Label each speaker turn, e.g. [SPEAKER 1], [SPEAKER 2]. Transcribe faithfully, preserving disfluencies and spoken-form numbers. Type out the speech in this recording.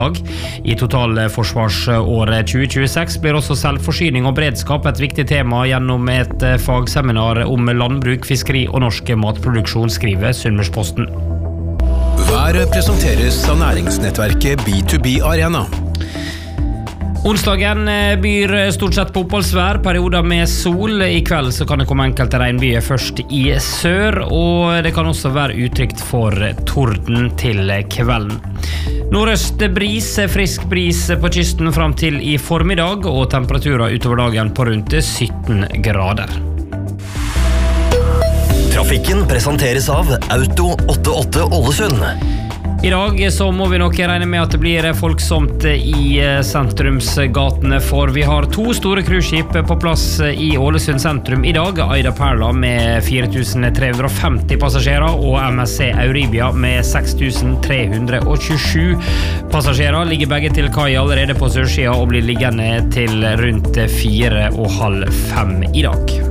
[SPEAKER 1] I totalforsvarsåret tjue tjueseks blir også selvforsyning og beredskap et viktig tema gjennom et fagseminar om landbruk, fiskeri og norsk matproduksjon, skriver Sunnmørsposten.
[SPEAKER 2] Været presenteres av næringsnettverket B to B Arena.
[SPEAKER 1] Onsdagen byr stort sett på oppholdsvær, perioder med sol. I kveld så kan det komme enkelte regnbyger først i sør, og det kan også være utrygt for torden til kvelden. Nordøst bris, frisk bris på kysten frem til i formiddag, og temperaturer utover dagen på rundt sytten grader.
[SPEAKER 3] Trafikken presenteres av Auto åttiåtte Ålesund.
[SPEAKER 1] I dag så må vi nok regne med at det blir folksomt i sentrumsgatene, for vi har to store cruiseskip på plass i Ålesund sentrum i dag. Aida Perla med fire tusen tre hundre og femti passasjerer og M S C Euribia med seks tusen tre hundre og tjuesju passasjerer ligger begge til kai allerede på sørsida og blir liggende til rundt fire og halv fem i dag.